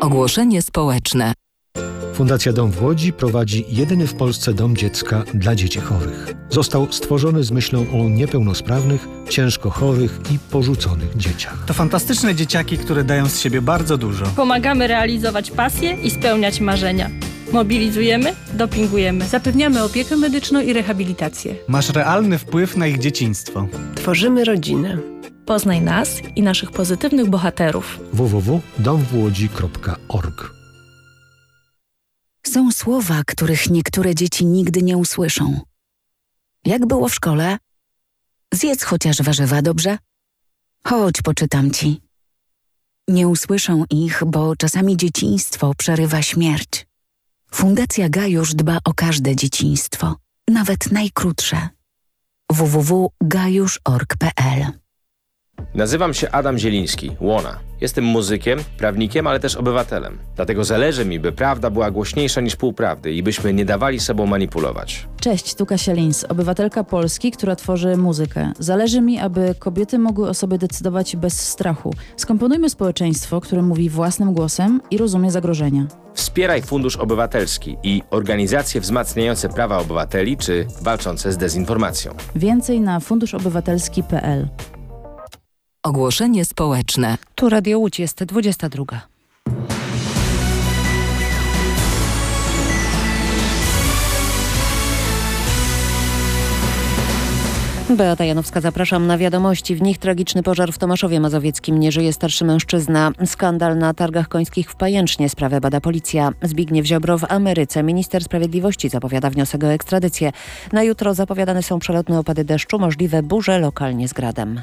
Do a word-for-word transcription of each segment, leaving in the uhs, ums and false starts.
Ogłoszenie społeczne. Fundacja Dom w Łodzi prowadzi jedyny w Polsce dom dziecka dla dzieci chorych. Został stworzony z myślą o niepełnosprawnych, ciężko chorych i porzuconych dzieciach. To fantastyczne dzieciaki, które dają z siebie bardzo dużo. Pomagamy realizować pasje i spełniać marzenia. Mobilizujemy, dopingujemy. Zapewniamy opiekę medyczną i rehabilitację. Masz realny wpływ na ich dzieciństwo. Tworzymy rodzinę. Poznaj nas i naszych pozytywnych bohaterów. w w w kropka dom w łodzi kropka org. Są słowa, których niektóre dzieci nigdy nie usłyszą. Jak było w szkole? Zjedz chociaż warzywa, dobrze? Chodź, poczytam ci. Nie usłyszą ich, bo czasami dzieciństwo przerywa śmierć. Fundacja Gajusz dba o każde dzieciństwo, nawet najkrótsze. w w w kropka gajusz kropka org kropka p l. Nazywam się Adam Zieliński, Łona. Jestem muzykiem, prawnikiem, ale też obywatelem. Dlatego zależy mi, by prawda była głośniejsza niż półprawdy i byśmy nie dawali sobą manipulować. Cześć, tu Kasia Lins, obywatelka Polski, która tworzy muzykę. Zależy mi, aby kobiety mogły o sobie decydować bez strachu. Skomponujmy społeczeństwo, które mówi własnym głosem i rozumie zagrożenia. Wspieraj Fundusz Obywatelski i organizacje wzmacniające prawa obywateli czy walczące z dezinformacją. Więcej na funduszobywatelski kropka p l. Ogłoszenie społeczne. Tu Radio Łódź, jest dwudziesta druga. Beata Janowska, zapraszam na wiadomości. W nich tragiczny pożar w Tomaszowie Mazowieckim. Nie żyje starszy mężczyzna. Skandal na targach końskich w Pajęcznie. Sprawę bada policja. Zbigniew Ziobro w Ameryce. Minister Sprawiedliwości zapowiada wniosek o ekstradycję. Na jutro zapowiadane są przelotne opady deszczu, możliwe burze lokalnie z gradem.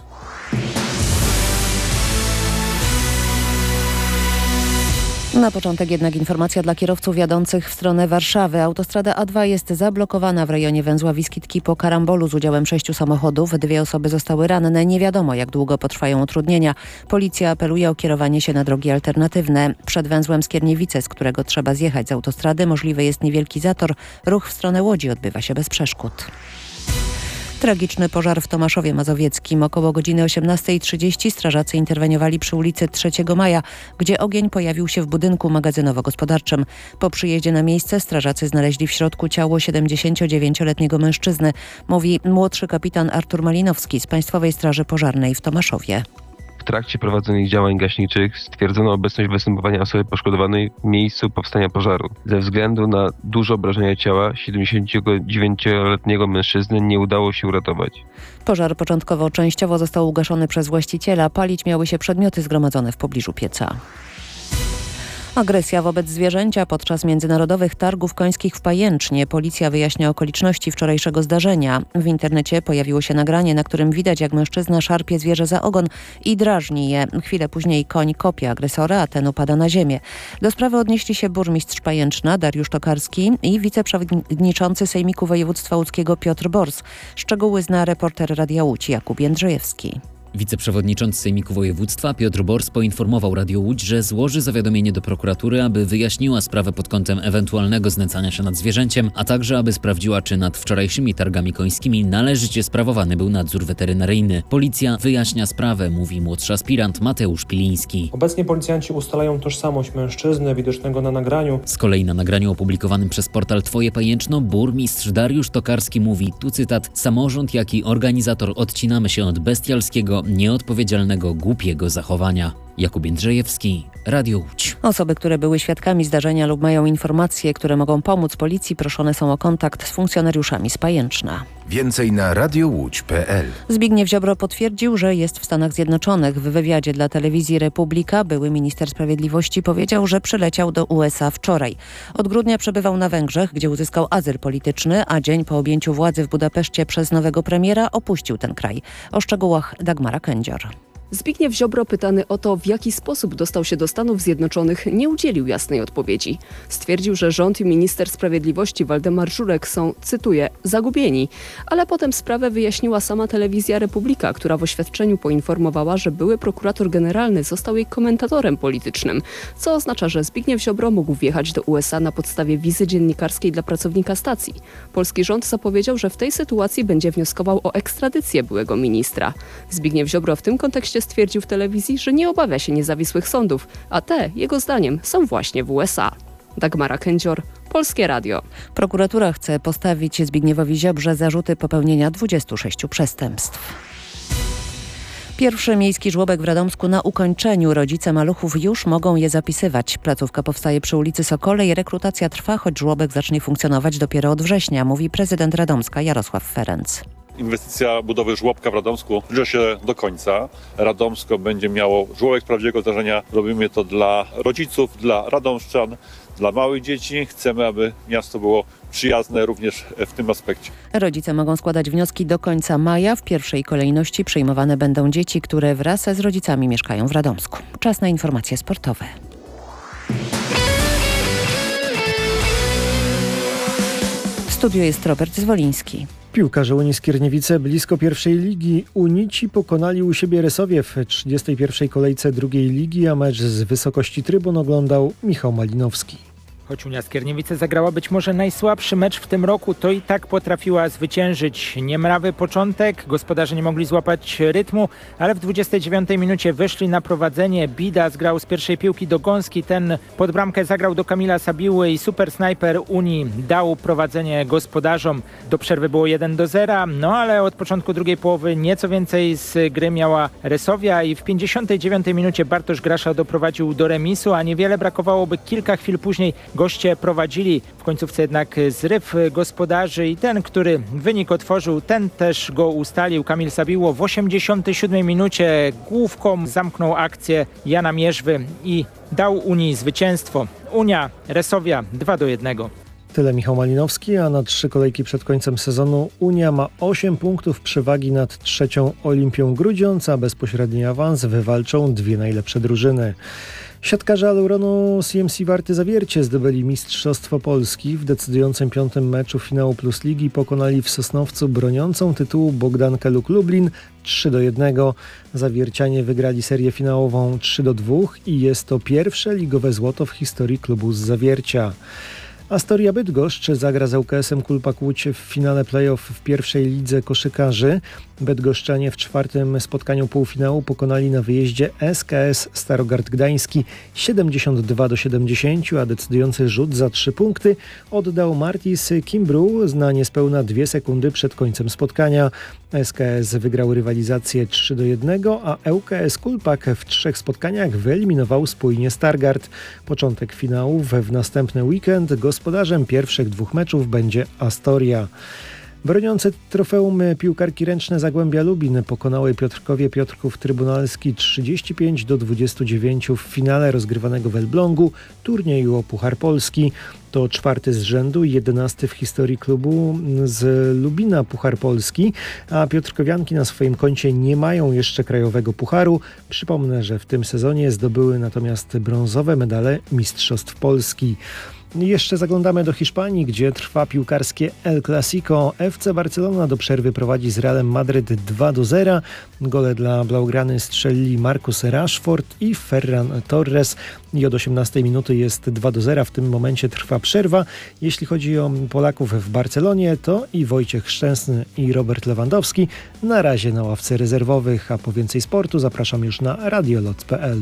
Na początek jednak informacja dla kierowców jadących w stronę Warszawy. Autostrada A dwa jest zablokowana w rejonie węzła Wiskitki po karambolu z udziałem sześciu samochodów. Dwie osoby zostały ranne. Nie wiadomo, jak długo potrwają utrudnienia. Policja apeluje o kierowanie się na drogi alternatywne. Przed węzłem Skierniewice, z którego trzeba zjechać z autostrady, możliwy jest niewielki zator. Ruch w stronę Łodzi odbywa się bez przeszkód. Tragiczny pożar w Tomaszowie Mazowieckim. Około godziny osiemnastej trzydzieści strażacy interweniowali przy ulicy trzeciego maja, gdzie ogień pojawił się w budynku magazynowo-gospodarczym. Po przyjeździe na miejsce strażacy znaleźli w środku ciało siedemdziesięciodziewięcioletniego mężczyzny, mówi młodszy kapitan Artur Malinowski z Państwowej Straży Pożarnej w Tomaszowie. W trakcie prowadzonych działań gaśniczych stwierdzono obecność występowania osoby poszkodowanej w miejscu powstania pożaru. Ze względu na duże obrażenia ciała siedemdziesięciodziewięcioletniego mężczyzny nie udało się uratować. Pożar początkowo częściowo został ugaszony przez właściciela. Palić miały się przedmioty zgromadzone w pobliżu pieca. Agresja wobec zwierzęcia podczas międzynarodowych targów końskich w Pajęcznie. Policja wyjaśnia okoliczności wczorajszego zdarzenia. W internecie pojawiło się nagranie, na którym widać, jak mężczyzna szarpie zwierzę za ogon i drażni je. Chwilę później koń kopie agresora, a ten upada na ziemię. Do sprawy odnieśli się burmistrz Pajęczna Dariusz Tokarski i wiceprzewodniczący Sejmiku Województwa Łódzkiego Piotr Bors. Szczegóły zna reporter Radia Łódź Jakub Jędrzejewski. Wiceprzewodniczący Sejmiku Województwa Piotr Bors poinformował Radio Łódź, że złoży zawiadomienie do prokuratury, aby wyjaśniła sprawę pod kątem ewentualnego znęcania się nad zwierzęciem, a także aby sprawdziła, czy nad wczorajszymi targami końskimi należycie sprawowany był nadzór weterynaryjny. Policja wyjaśnia sprawę, mówi młodszy aspirant Mateusz Piliński. Obecnie policjanci ustalają tożsamość mężczyzny widocznego na nagraniu. Z kolei na nagraniu opublikowanym przez portal Twoje Pajęczno burmistrz Dariusz Tokarski mówi, tu cytat, samorząd jak i organizator odcinamy się od bestialskiego, nieodpowiedzialnego, głupiego zachowania. Jakub Jędrzejewski, Radio Łódź. Osoby, które były świadkami zdarzenia lub mają informacje, które mogą pomóc policji, proszone są o kontakt z funkcjonariuszami z Pajęczna. Więcej na radiowódź kropka p l. Zbigniew Ziobro potwierdził, że jest w Stanach Zjednoczonych. W wywiadzie dla telewizji Republika były minister sprawiedliwości powiedział, że przyleciał do U S A wczoraj. Od grudnia przebywał na Węgrzech, gdzie uzyskał azyl polityczny, a dzień po objęciu władzy w Budapeszcie przez nowego premiera opuścił ten kraj. O szczegółach Dagmara Kędzior. Zbigniew Ziobro, pytany o to, w jaki sposób dostał się do Stanów Zjednoczonych, nie udzielił jasnej odpowiedzi. Stwierdził, że rząd i minister sprawiedliwości Waldemar Żurek są, cytuję, zagubieni. Ale potem sprawę wyjaśniła sama telewizja Republika, która w oświadczeniu poinformowała, że były prokurator generalny został jej komentatorem politycznym, co oznacza, że Zbigniew Ziobro mógł wjechać do U S A na podstawie wizy dziennikarskiej dla pracownika stacji. Polski rząd zapowiedział, że w tej sytuacji będzie wnioskował o ekstradycję byłego ministra. Zbigniew Ziobro w tym kontekście stwierdził w telewizji, że nie obawia się niezawisłych sądów, a te, jego zdaniem, są właśnie w U S A. Dagmara Kędzior, Polskie Radio. Prokuratura chce postawić Zbigniewowi Ziobrze zarzuty popełnienia dwudziestu sześciu przestępstw. Pierwszy miejski żłobek w Radomsku na ukończeniu. Rodzice maluchów już mogą je zapisywać. Placówka powstaje przy ulicy Sokolej. Rekrutacja trwa, choć żłobek zacznie funkcjonować dopiero od września, mówi prezydent Radomska Jarosław Ferenc. Inwestycja budowy żłobka w Radomsku zbliża się do końca. Radomsko będzie miało żłobek prawdziwego zdarzenia. Robimy to dla rodziców, dla radomszczan, dla małych dzieci. Chcemy, aby miasto było przyjazne również w tym aspekcie. Rodzice mogą składać wnioski do końca maja. W pierwszej kolejności przyjmowane będą dzieci, które wraz z rodzicami mieszkają w Radomsku. Czas na informacje sportowe. W studiu jest Robert Zwoliński. Piłkarze Unii Skierniewice blisko pierwszej ligi. Unici pokonali u siebie Resowie w trzydziestej pierwszej kolejce drugiej ligi, a mecz z wysokości trybun oglądał Michał Malinowski. Choć Unia Skierniewice zagrała być może najsłabszy mecz w tym roku, to i tak potrafiła zwyciężyć. Niemrawy początek, gospodarze nie mogli złapać rytmu, ale w dwudziestej dziewiątej minucie wyszli na prowadzenie. Bida zgrał z pierwszej piłki do Gąski, ten pod bramkę zagrał do Kamila Sabiły i super snajper Unii dał prowadzenie gospodarzom. Do przerwy było jeden do zera, no ale od początku drugiej połowy nieco więcej z gry miała Resowia i w pięćdziesiątej dziewiątej minucie Bartosz Grasza doprowadził do remisu, a niewiele brakowało, by kilka chwil później goście prowadzili. W końcówce jednak zryw gospodarzy i ten, który wynik otworzył, ten też go ustalił. Kamil Sabiło w osiemdziesiątej siódmej minucie główką zamknął akcję Jana Mierzwy i dał Unii zwycięstwo. Unia, Resowia dwa do jednego. Tyle Michał Malinowski, a na trzy kolejki przed końcem sezonu Unia ma osiem punktów przewagi nad trzecią Olimpią Grudziądz, a bezpośredni awans wywalczą dwie najlepsze drużyny. Siatkarze Aluronów C M C Warty Zawiercie zdobyli Mistrzostwo Polski. W decydującym piątym meczu finału Plus Ligi pokonali w Sosnowcu broniącą tytułu Bogdankę Luk Lublin trzy do jednego. Zawiercianie wygrali serię finałową trzy do dwóch i jest to pierwsze ligowe złoto w historii klubu z Zawiercia. Astoria Bydgoszcz zagra z ŁKS-em Kulpak Łódź w finale play-off w pierwszej lidze koszykarzy. Bydgoszczanie w czwartym spotkaniu półfinału pokonali na wyjeździe S K S Starogard Gdański siedemdziesiąt dwa do siedemdziesięciu, a decydujący rzut za trzy punkty oddał Martis Kimbru na niespełna dwie sekundy przed końcem spotkania. S K S wygrał rywalizację trzy do jednego, a ŁKS Kulpak w trzech spotkaniach wyeliminował spójnie Stargard. Początek finałów w następny weekend. Gospodarzem pierwszych dwóch meczów będzie Astoria. Broniące trofeum piłkarki ręczne Zagłębia Lubin pokonały Piotrkowie Piotrków Trybunalski trzydzieści pięć do dwudziestu dziewięciu w finale rozgrywanego w Elblągu turnieju o Puchar Polski. To czwarty z rzędu i jedenasty w historii klubu z Lubina Puchar Polski, a Piotrkowianki na swoim koncie nie mają jeszcze krajowego pucharu. Przypomnę, że w tym sezonie zdobyły natomiast brązowe medale Mistrzostw Polski. Jeszcze zaglądamy do Hiszpanii, gdzie trwa piłkarskie El Clasico. F C Barcelona do przerwy prowadzi z Realem Madryt dwa do zera. Gole dla Blaugrany strzelili Marcus Rashford i Ferran Torres. I od osiemnastej minuty jest dwa do zera. W tym momencie trwa przerwa. Jeśli chodzi o Polaków w Barcelonie, to i Wojciech Szczęsny i Robert Lewandowski na razie na ławce rezerwowych. A po więcej sportu zapraszam już na radiolot kropka p l.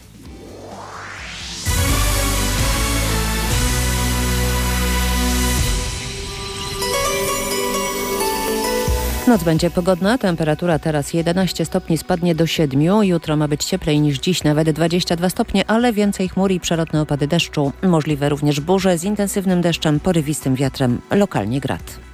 Noc będzie pogodna, temperatura teraz jedenaście stopni, spadnie do siedmiu. Jutro ma być cieplej niż dziś, nawet dwadzieścia dwa stopnie, ale więcej chmur i przelotne opady deszczu. Możliwe również burze z intensywnym deszczem, porywistym wiatrem, lokalnie grad.